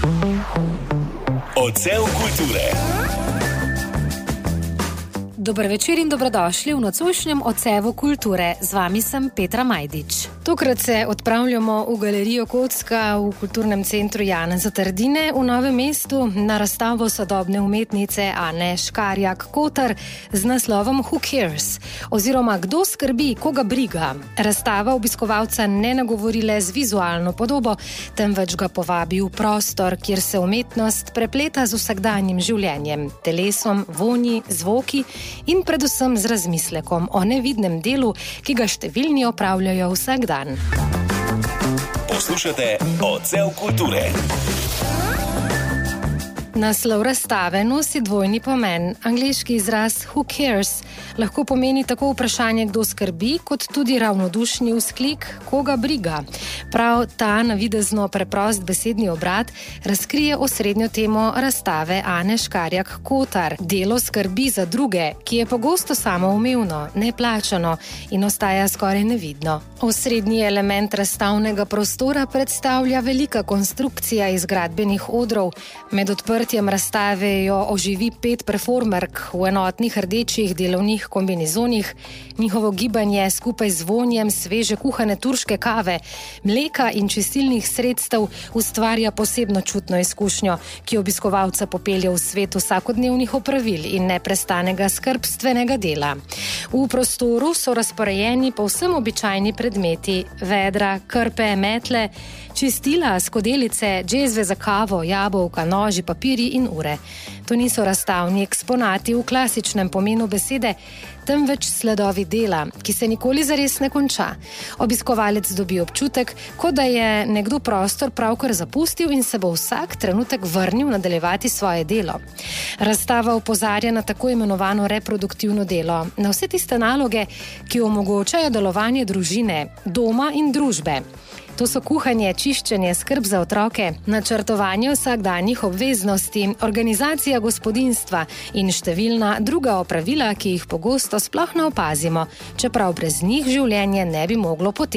Odsev kulture. Dober večer in dobrodošli v nocojšnjem Odsevu kulture. Z vami sem Petra Majdič. Tokrat se odpravljamo v galerijo Kocka v kulturnem centru Janeza Trdine v Novem mestu na razstavo sodobne umetnice Ane Škarjak-Kotar z naslovom Who Cares? Oziroma Kdo skrbi, koga briga? Razstava obiskovalca ne nagovori le z vizualno podobo, temveč ga povabi v prostor, kjer se umetnost prepleta z vsakdanjim življenjem, telesom, vonji, zvoki in predvsem z razmislekom o nevidnem delu, ki ga številni opravljajo vsak dan. Poslušate Odsev kulture. Naslov razstave nosi dvojni pomen. Angleški izraz Who Cares lahko pomeni tako vprašanje, kdo skrbi, kot tudi ravnodušni vzklik, koga briga. Prav ta navidezno preprost besedni obrat razkrije osrednjo temo razstave Ane Škarjak-Kotar. Delo skrbi za druge, ki je pogosto samoumevno, neplačano in ostaja skoraj nevidno. Osrednji element razstavnega prostora predstavlja velika konstrukcija iz gradbenih odrov. Med odprtjem razstave jo oživi 5 performerk v enotnih rdečih delovnih kombinezonih. Njihovo gibanje skupaj z vonjem sveže kuhane turške kave, mleka in čistilnih sredstev ustvarja posebno čutno izkušnjo, ki obiskovalca popelje v svet vsakodnevnih opravil in neprestanega skrbstvenega dela. V prostoru so razporejeni povsem običajni predmeti: vedra, krpe, metle, čistila, skodelice, džezve za kavo, jabolka, noži, papirji in ure. To niso razstavni eksponati v klasičnem pomenu besede, temveč sledovi dela, ki se nikoli zares ne konča. Obiskovalec dobi občutek, kot da je nekdo prostor pravkar zapustil in se bo vsak trenutek vrnil nadaljevati svoje delo. Razstava opozarja na tako imenovano reproduktivno delo, na vse tiste naloge, ki omogočajo delovanje družine, doma in družbe. To so kuhanje, čiščenje, skrb za otroke, načrtovanje vsakdanjih obveznosti, organizacija gospodinjstva in številna druga opravila, ki jih pogosto sploh ne opazimo, čeprav brez njih življenje ne bi moglo potekati.